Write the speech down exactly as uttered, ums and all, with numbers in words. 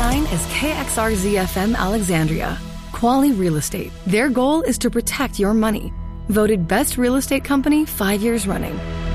nine is K X R Z F M Alexandria. Quality Real Estate. Their goal is to protect your money. Voted Best Real Estate Company five years running.